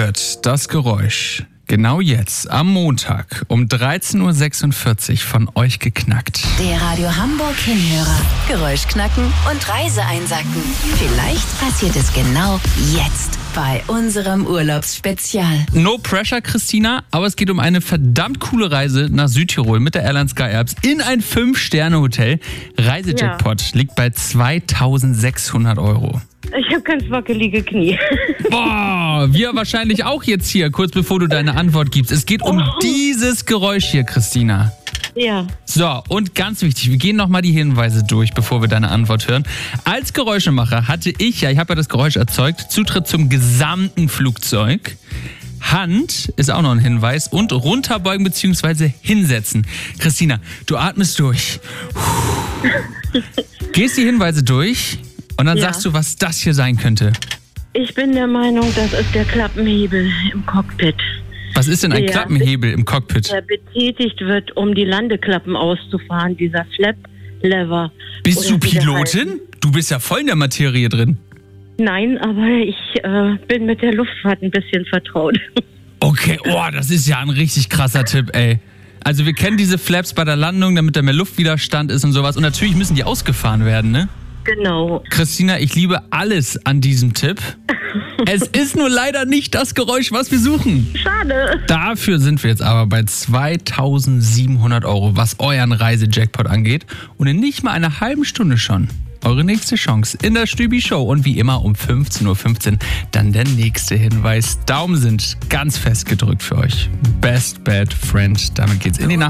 wird das Geräusch genau jetzt am Montag um 13.46 Uhr von euch geknackt. Der Radio Hamburg Hinhörer. Geräusch knacken und Reise einsacken. Vielleicht passiert es genau jetzt bei unserem Urlaubsspezial. No pressure, Christina, aber es geht um eine verdammt coole Reise nach Südtirol mit der Airline Sky Alps in ein 5-Sterne-Hotel. Reisejackpot liegt bei 2.600 Euro. Ich habe ganz wackelige Knie. Boah, wir wahrscheinlich auch jetzt hier, kurz bevor du deine Antwort gibst. Es geht um dieses Geräusch hier, Christina. Ja. So, und ganz wichtig, wir gehen nochmal die Hinweise durch, bevor wir deine Antwort hören. Als Geräuschemacher hatte ich habe ja das Geräusch erzeugt, Zutritt zum gesamten Flugzeug. Hand ist auch noch ein Hinweis und runterbeugen bzw. hinsetzen. Christina, du atmest durch. Gehst die Hinweise durch und dann sagst du, was das hier sein könnte. Ich bin der Meinung, das ist der Klappenhebel im Cockpit. Was ist denn ein Klappenhebel im Cockpit? Der betätigt wird, um die Landeklappen auszufahren, dieser Flap-Lever. Bist du Pilotin? Du bist ja voll in der Materie drin. Nein, aber ich bin mit der Luftfahrt ein bisschen vertraut. Okay, das ist ja ein richtig krasser Tipp, ey. Also wir kennen diese Flaps bei der Landung, damit da mehr Luftwiderstand ist und sowas. Und natürlich müssen die ausgefahren werden, ne? Genau. Christina, ich liebe alles an diesem Tipp. Es ist nur leider nicht das Geräusch, was wir suchen. Schade. Dafür sind wir jetzt aber bei 2.700 Euro, was euren Reisejackpot angeht. Und in nicht mal einer halben Stunde schon eure nächste Chance in der Stübi Show. Und wie immer um 15.15 Uhr dann der nächste Hinweis. Daumen sind ganz fest gedrückt für euch. Best Bad Friend. Damit geht's in die Nacht.